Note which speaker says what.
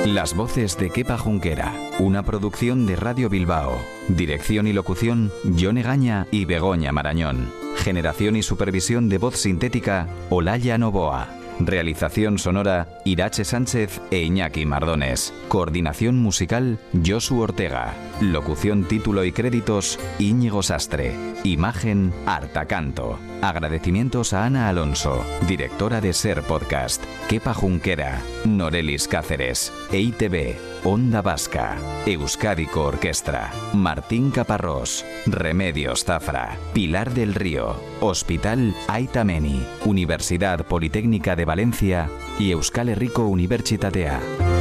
Speaker 1: Las voces de Kepa Junquera, una producción de Radio Bilbao. Dirección y locución, Jon Egaña y Begoña Marañón. Generación y supervisión de voz sintética, Olaya Novoa. Realización sonora, Irache Sánchez e Iñaki Mardones. Coordinación musical, Josu Ortega. Locución, título y créditos, Íñigo Sastre. Imagen, Arta Canto. Agradecimientos a Ana Alonso, directora de Ser Podcast, Kepa Junquera, Norelis Cáceres, EITB, Onda Vasca, Euskadiko Orquestra, Martín Caparrós, Remedios Zafra, Pilar del Río, Hospital Aita Meni, Universidad Politécnica de Valencia y Euskal Herriko Unibertsitatea.